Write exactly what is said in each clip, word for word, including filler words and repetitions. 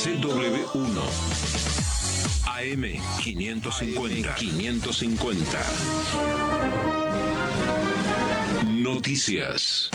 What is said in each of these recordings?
C W uno. A M quinientos cincuenta. quinientos cincuenta. Noticias.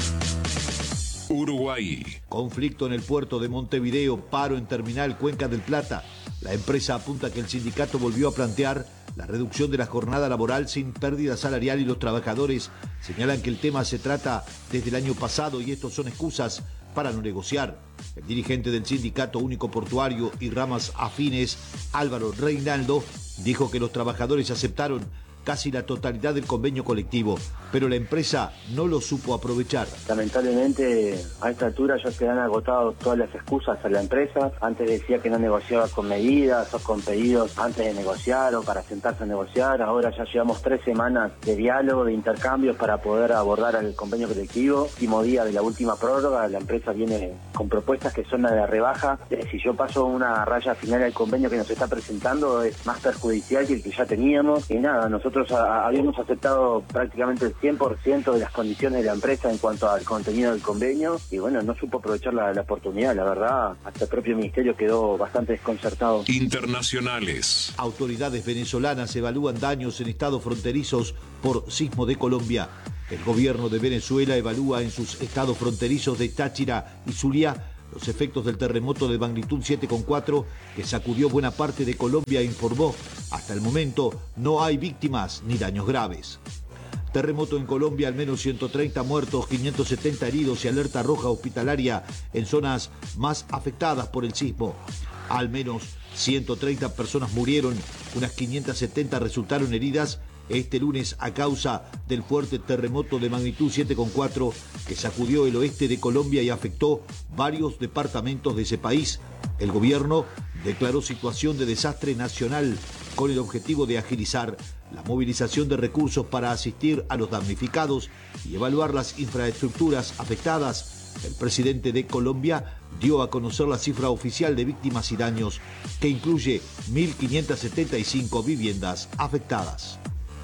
Uruguay. Conflicto en el puerto de Montevideo, paro en terminal Cuenca del Plata. La empresa apunta que el sindicato volvió a plantear la reducción de la jornada laboral sin pérdida salarial y los trabajadores señalan que el tema se trata desde el año pasado y estos son excusas para no negociar. El dirigente del Sindicato Único Portuario y ramas afines, Álvaro Reinaldo, dijo que los trabajadores aceptaron casi la totalidad del convenio colectivo, pero la empresa no lo supo aprovechar. Lamentablemente, a esta altura ya se han agotado todas las excusas a la empresa. Antes decía que no negociaba con medidas o con pedidos antes de negociar o para sentarse a negociar. Ahora ya llevamos tres semanas de diálogo, de intercambios para poder abordar el convenio colectivo. Último día de la última prórroga, la empresa viene con propuestas que son de rebaja. Si yo paso una raya final al convenio que nos está presentando, es más perjudicial que el que ya teníamos. Y nada, nosotros Nosotros habíamos aceptado prácticamente el cien por ciento de las condiciones de la empresa en cuanto al contenido del convenio y bueno, no supo aprovechar la, la oportunidad, la verdad, hasta el propio ministerio quedó bastante desconcertado. Internacionales. Autoridades venezolanas evalúan daños en estados fronterizos por sismo de Colombia. El gobierno de Venezuela evalúa en sus estados fronterizos de Táchira y Zulia los efectos del terremoto de magnitud siete coma cuatro que sacudió buena parte de Colombia, informó. Hasta el momento no hay víctimas ni daños graves. Terremoto en Colombia, al menos ciento treinta muertos, quinientos setenta heridos y alerta roja hospitalaria en zonas más afectadas por el sismo. Al menos ciento treinta personas murieron, unas quinientas setenta resultaron heridas este lunes a causa del fuerte terremoto de magnitud siete coma cuatro que sacudió el oeste de Colombia y afectó varios departamentos de ese país. El gobierno declaró situación de desastre nacional con el objetivo de agilizar la movilización de recursos para asistir a los damnificados y evaluar las infraestructuras afectadas. El presidente de Colombia dio a conocer la cifra oficial de víctimas y daños, que incluye mil quinientas setenta y cinco viviendas afectadas.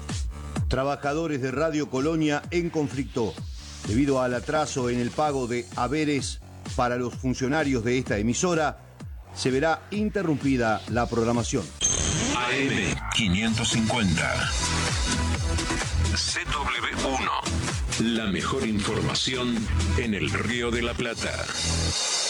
Trabajadores de Radio Colonia en conflicto debido al atraso en el pago de haberes para los funcionarios de esta emisora. Se verá interrumpida la programación. A M quinientos cincuenta. C W uno. La mejor información en el Río de la Plata.